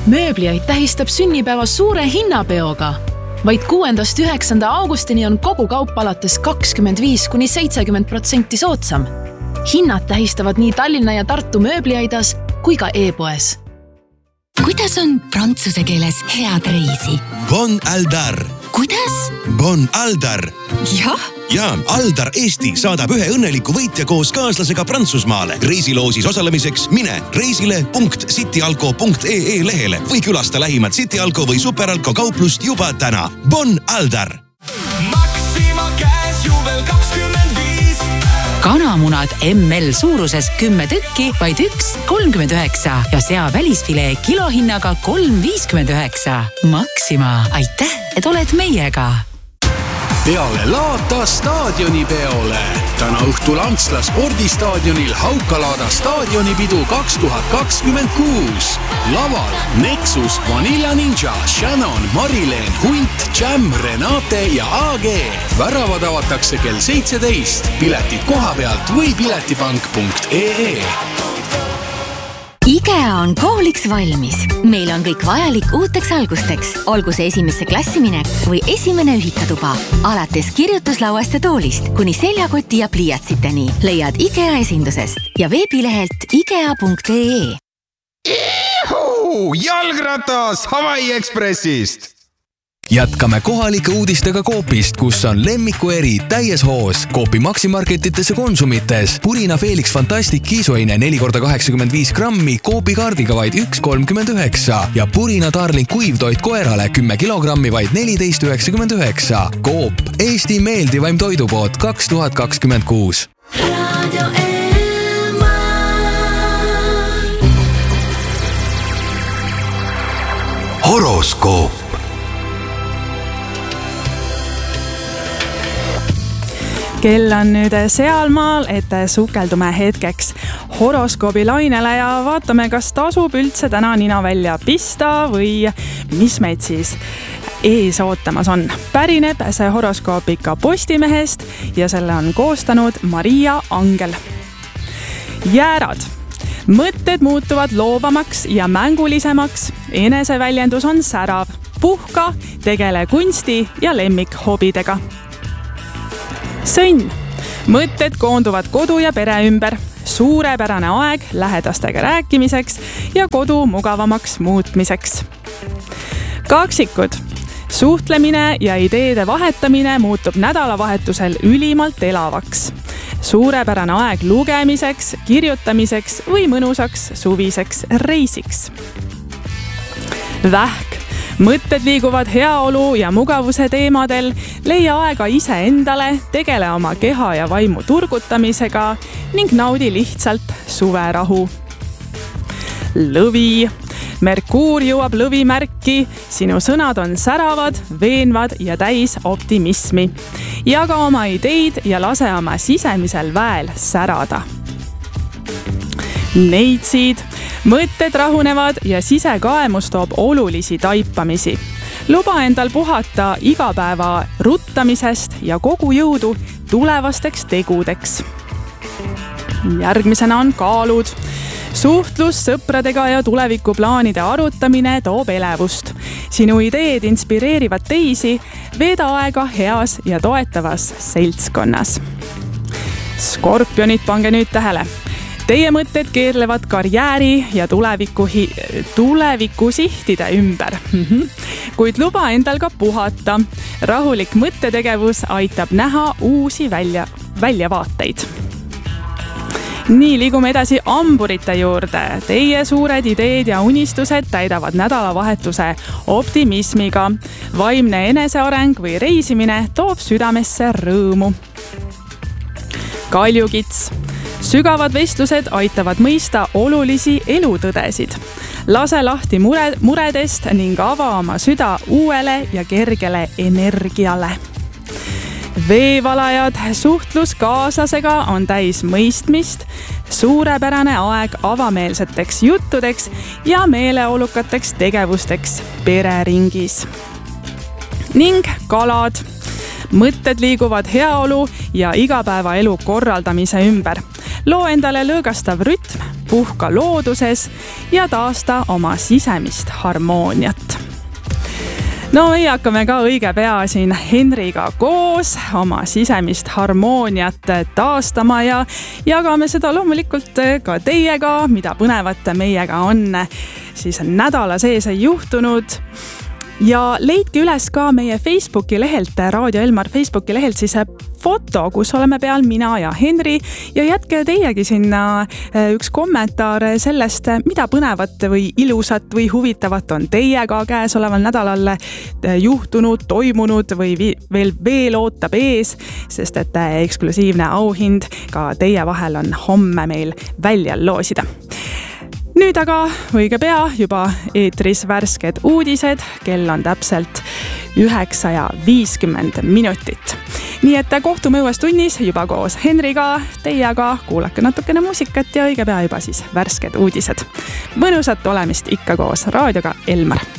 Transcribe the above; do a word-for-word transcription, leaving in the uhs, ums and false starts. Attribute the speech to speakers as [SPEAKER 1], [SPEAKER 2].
[SPEAKER 1] Mööbliaid tähistab sünnipäeva suure hinnapeoga. Vaid kuuendast üheksanda augustini on kogu kaup alates kakskümmend viis kuni seitsekümmend protsenti soodsam. Hinnad tähistavad nii Tallinna ja Tartu mööbliaidas kui ka e-poes.
[SPEAKER 2] Kuidas on prantsuse keeles head reisi?
[SPEAKER 3] Bon Aldar.
[SPEAKER 2] Kuidas?
[SPEAKER 3] Bon Aldar.
[SPEAKER 2] Jah.
[SPEAKER 3] Ja Aldar Eesti saadab ühe õnneliku võitja koos kaaslasega Prantsusmaale. Reisiloosis osalemiseks mine reisile punkt cityalko punkt ee lehele või külasta lähimat Cityalko või Superalko kauplust juba täna. Bon Aldar!
[SPEAKER 4] Maxima käes juubel kakskümmend viis.
[SPEAKER 2] Kanamunad M L suuruses kümme tükki, vaid üks kolmkümmend üheksa ja sea välisfilee kilohinnaga kolm viiskümmend üheksa. Maxima, aitäh, et oled meiega!
[SPEAKER 5] Peale laata staadionipeole. Täna õhtul Antsla spordistaadionil Haukalaada staadionipidu kaks tuhat kakskümmend kuus. Laval Nexus, Vanilla Ninja, Shannon, Marileen, Hunt, Jam, Renate ja A G. Väravad avatakse kell seitseteist. Piletid koha pealt või piletipank punkt ee.
[SPEAKER 6] IKEA on kooliks valmis. Meil on kõik vajalik uuteks algusteks. Olgu see esimesse klassiminek või esimene ühikatuba. Alates kirjutuslauast ja toolist kuni seljakoti ja pliiatsiteni leiad IKEA esindusest ja veebilehelt ikea punkt ee.
[SPEAKER 7] Ihu! Jalgratas Hawaii Expressist!
[SPEAKER 8] Jätkame kohalike uudistega Coopist, kus on lemmiku eri täies hoos. Coopi maksimarketites ja konsumites. Purina Felix Fantastic kiisuaine neli korda kaheksakümmend viis grammi Coopi kaardiga vaid üks kolmkümmend üheksa ja Purina Darling kuivtoit koerale kümme kilogrammi vaid neliteist üheksakümmend üheksa. Coop, Eesti meeldivaim toidupood kaks tuhat kakskümmend kuus.
[SPEAKER 9] Radio
[SPEAKER 3] Horoskoop.
[SPEAKER 10] Kell on nüüd sealmaal, et sukeldume hetkeks horoskoobi lainele ja vaatame, kas tasub üldse täna nina välja pista või mis meid siis ees ootamas on. Pärineb see horoskoop ikka Postimehest ja selle on koostanud Maria Angel. Jäärad. Mõtted muutuvad loovamaks ja mängulisemaks. Eneseväljendus on särav. Puhka, tegele kunsti ja lemmikhobidega. Sõnn. Mõtted koonduvad kodu ja pere ümber. Suurepärane aeg lähedastega rääkimiseks ja kodu mugavamaks muutmiseks. Kaksikud. Suhtlemine ja ideede vahetamine muutub nädalavahetusel ülimalt elavaks. Suurepärane aeg lugemiseks, kirjutamiseks või mõnusaks suviseks reisiks. Vähk. Mõtted liiguvad heaolu ja mugavuse teemadel, leia aega ise endale, tegele oma keha ja vaimu turgutamisega ning naudi lihtsalt suverahu. Lõvi. Merkuur jõuab lõvimärki, sinu sõnad on säravad, veenvad ja täis optimismi. Jaga oma ideid ja lase oma sisemisel väel särada. Neitsid. Mõtted rahunevad ja sisekaemus toob olulisi taipamisi. Luba endal puhata igapäeva ruttamisest ja kogu jõudu tulevasteks tegudeks. Järgmisena on kaalud. Suhtlus sõpradega ja tulevikuplaanide arutamine toob elevust. Sinu ideed inspireerivad teisi, veeda aega heas ja toetavas seltskonnas. Skorpionid, pange nüüd tähele. Teie mõtted keerlevad karjääri ja tuleviku, hi- tuleviku sihtide ümber. Kuid luba endal ka puhata. Rahulik mõttetegevus aitab näha uusi välja, väljavaateid. Nii, liigume edasi amburite juurde. Teie suured ideed ja unistused täidavad nädalavahetuse optimismiga. Vaimne eneseareng või reisimine toob südamesse rõõmu. Kaljukits. Sügavad vestlused aitavad mõista olulisi elutõdesid. Lase lahti mure, muredest ning ava oma süda uuele ja kergele energiale. Veevalajad. Suhtlus kaaslasega on täis mõistmist. Suurepärane aeg avameelseteks juttudeks ja meeleolukateks tegevusteks pereringis. Ning kalad. Mõtted liiguvad heaolu ja igapäevaelu korraldamise ümber. Loo endale lõõgastav rütm puhka looduses ja taasta oma sisemist harmooniat. No meie hakkame ka õige pea siin Henriga koos oma sisemist harmooniat taastama ja jagame seda loomulikult ka teiega, mida põnevat meiega on siis nädala sees juhtunud. Ja leidke üles ka meie Facebooki lehelt, Raadio Elmar Facebooki lehelt siis foto, kus oleme peal mina ja Henri ja jätke teiegi sinna üks kommentaar sellest, mida põnevat või ilusat või huvitavat on teiega käesoleval nädalal juhtunud, toimunud või veel veel ootab ees, sest et eksklusiivne auhind ka teie vahel on homme meil välja loosida. Nüüd aga õige pea juba eetris värsked uudised, kell on täpselt üheksa ja viiskümmend minutit. Nii et kohtume uues tunnis juba koos Henriga, teiega kuulake natukene muusikat ja õige pea juba siis värsked uudised. Mõnusat olemist ikka koos raadioga Elmar.